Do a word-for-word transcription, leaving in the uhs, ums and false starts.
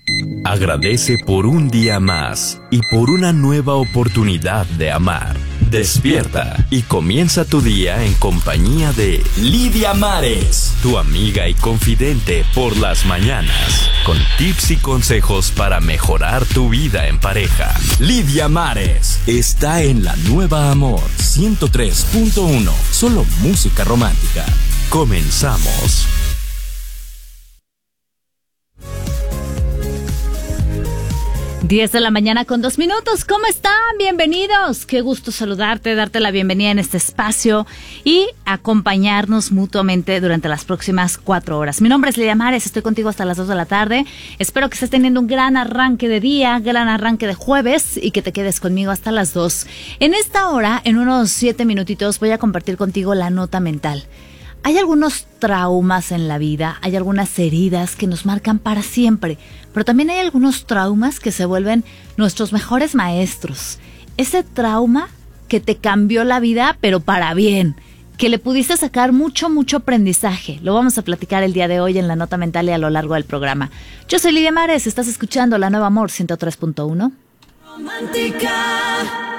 Agradece por un día más y por una nueva oportunidad de amar. Despierta y comienza tu día en compañía de Lidia Mares, tu amiga y confidente por las mañanas, con tips y consejos para mejorar tu vida en pareja. Lidia Mares está en La Nueva Amor ciento tres punto uno, solo música romántica. Comenzamos. diez de la mañana con dos minutos. ¿Cómo están? Bienvenidos. Qué gusto saludarte, darte la bienvenida en este espacio y acompañarnos mutuamente durante las próximas cuatro horas. Mi nombre es Lidia Mares, estoy contigo hasta las dos de la tarde. Espero que estés teniendo un gran arranque de día, gran arranque de jueves y que te quedes conmigo hasta las dos. En esta hora, en unos siete minutitos, voy a compartir contigo la nota mental. Hay algunos traumas en la vida, hay algunas heridas que nos marcan para siempre, pero también hay algunos traumas que se vuelven nuestros mejores maestros. Ese trauma que te cambió la vida, pero para bien, que le pudiste sacar mucho, mucho aprendizaje. Lo vamos a platicar el día de hoy en la nota mental y a lo largo del programa. Yo soy Lidia Mares, estás escuchando La Nueva Amor ciento tres punto uno. Romántica.